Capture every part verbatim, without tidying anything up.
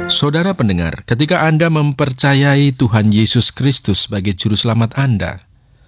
Saudara pendengar, ketika Anda mempercayai Tuhan Yesus Kristus sebagai juru selamat Anda,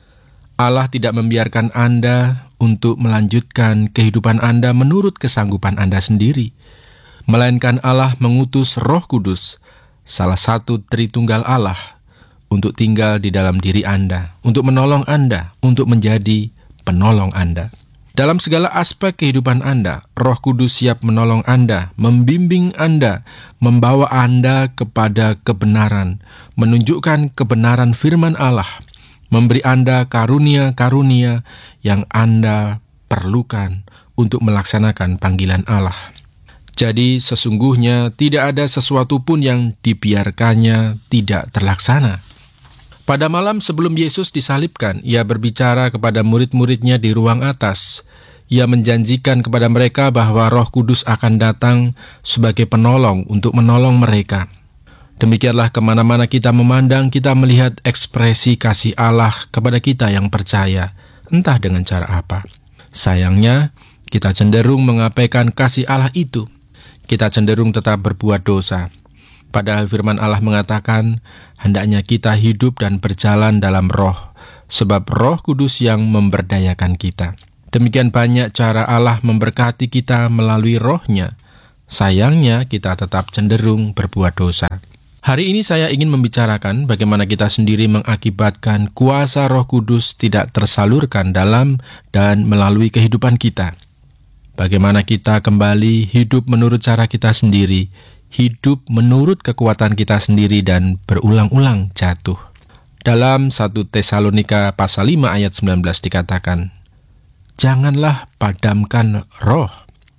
Allah tidak membiarkan Anda untuk melanjutkan kehidupan Anda menurut kesanggupan Anda sendiri, melainkan Allah mengutus Roh Kudus, salah satu Tritunggal Allah, untuk tinggal di dalam diri Anda, untuk menolong Anda, untuk menjadi penolong Anda. Dalam segala aspek kehidupan Anda, Roh Kudus siap menolong Anda, membimbing Anda, membawa Anda kepada kebenaran, menunjukkan kebenaran firman Allah, memberi Anda karunia-karunia yang Anda perlukan untuk melaksanakan panggilan Allah. Jadi sesungguhnya tidak ada sesuatu pun yang dibiarkannya tidak terlaksana. Pada malam sebelum Yesus disalibkan, Ia berbicara kepada murid-muridnya di ruang atas. Ia menjanjikan kepada mereka bahwa Roh Kudus akan datang sebagai penolong untuk menolong mereka. Demikianlah kemana-mana kita memandang, kita melihat ekspresi kasih Allah kepada kita yang percaya, entah dengan cara apa. Sayangnya, kita cenderung mengabaikan kasih Allah itu. Kita cenderung tetap berbuat dosa. Padahal firman Allah mengatakan, hendaknya kita hidup dan berjalan dalam roh, sebab Roh Kudus yang memberdayakan kita. Demikian banyak cara Allah memberkati kita melalui rohnya. Sayangnya kita tetap cenderung berbuat dosa. Hari ini saya ingin membicarakan bagaimana kita sendiri mengakibatkan kuasa Roh Kudus tidak tersalurkan dalam dan melalui kehidupan kita. Bagaimana kita kembali hidup menurut cara kita sendiri, hidup menurut kekuatan kita sendiri dan berulang-ulang jatuh. Dalam satu Tesalonika pasal lima ayat sembilan belas dikatakan, janganlah padamkan roh.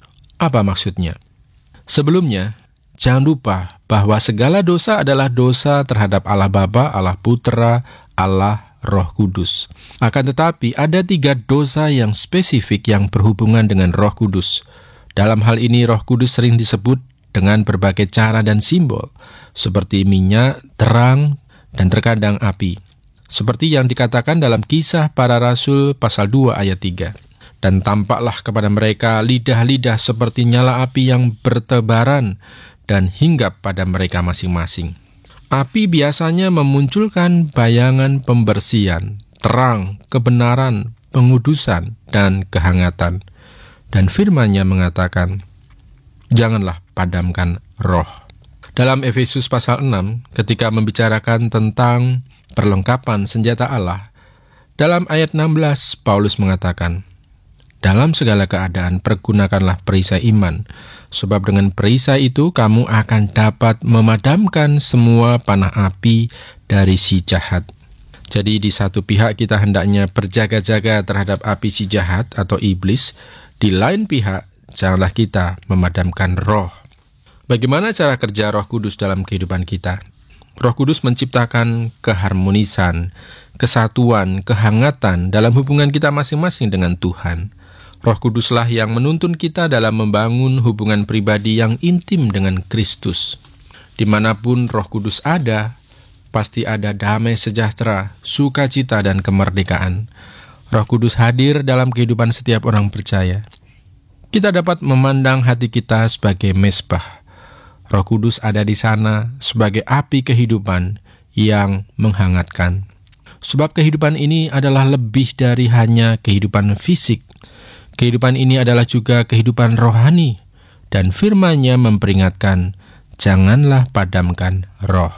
Apa maksudnya? Sebelumnya, jangan lupa bahwa segala dosa adalah dosa terhadap Allah Bapa, Allah Putra, Allah Roh Kudus. Akan tetapi ada tiga dosa yang spesifik yang berhubungan dengan Roh Kudus. Dalam hal ini Roh Kudus sering disebut dengan berbagai cara dan simbol, seperti minyak, terang, dan terkadang api. Seperti yang dikatakan dalam Kisah Para Rasul pasal dua ayat tiga. Dan tampaklah kepada mereka lidah-lidah seperti nyala api yang bertebaran dan hinggap pada mereka masing-masing. Api biasanya memunculkan bayangan pembersihan, terang, kebenaran, pengudusan, dan kehangatan. Dan firman-Nya mengatakan, janganlah padamkan roh. Dalam Efesus pasal enam, ketika membicarakan tentang perlengkapan senjata Allah, dalam ayat enam belas, Paulus mengatakan, dalam segala keadaan pergunakanlah perisai iman, sebab dengan perisai itu kamu akan dapat memadamkan semua panah api dari si jahat. Jadi di satu pihak kita hendaknya berjaga-jaga terhadap api si jahat atau iblis, di lain pihak janganlah kita memadamkan roh. Bagaimana cara kerja Roh Kudus dalam kehidupan kita? Roh Kudus menciptakan keharmonisan, kesatuan, kehangatan dalam hubungan kita masing-masing dengan Tuhan. Roh Kuduslah yang menuntun kita dalam membangun hubungan pribadi yang intim dengan Kristus. Dimanapun Roh Kudus ada, pasti ada damai sejahtera, sukacita, dan kemerdekaan. Roh Kudus hadir dalam kehidupan setiap orang percaya. Kita dapat memandang hati kita sebagai mezbah. Roh Kudus ada di sana sebagai api kehidupan yang menghangatkan. Sebab kehidupan ini adalah lebih dari hanya kehidupan fisik. Kehidupan ini adalah juga kehidupan rohani, dan firman-Nya memperingatkan, janganlah padamkan roh.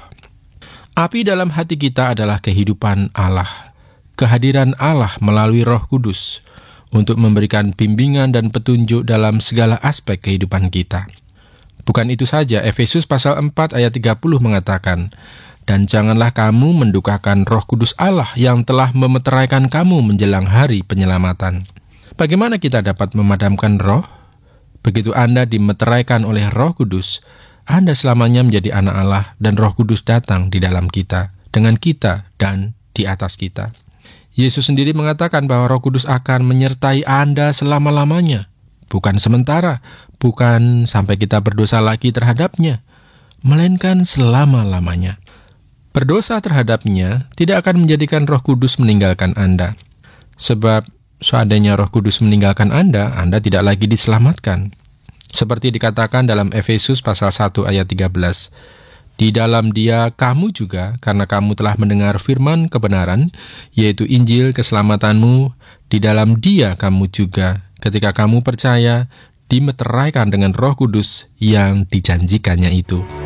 Api dalam hati kita adalah kehidupan Allah, kehadiran Allah melalui Roh Kudus, untuk memberikan bimbingan dan petunjuk dalam segala aspek kehidupan kita. Bukan itu saja, Efesus pasal empat ayat tiga puluh mengatakan, dan janganlah kamu mendukakan Roh Kudus Allah yang telah memeteraikan kamu menjelang hari penyelamatan. Bagaimana kita dapat memadamkan roh? Begitu Anda dimeteraikan oleh Roh Kudus, Anda selamanya menjadi anak Allah dan Roh Kudus datang di dalam kita, dengan kita, dan di atas kita. Yesus sendiri mengatakan bahwa Roh Kudus akan menyertai Anda selama-lamanya, bukan sementara, bukan sampai kita berdosa lagi terhadapnya, melainkan selama-lamanya. Berdosa terhadapnya tidak akan menjadikan Roh Kudus meninggalkan Anda, sebab seandainya Roh Kudus meninggalkan Anda, Anda tidak lagi diselamatkan. Seperti dikatakan dalam Efesus pasal satu ayat tiga belas, di dalam Dia kamu juga, karena kamu telah mendengar firman kebenaran, yaitu Injil keselamatanmu, di dalam Dia kamu juga, ketika kamu percaya, dimeteraikan dengan Roh Kudus yang dijanjikannya itu.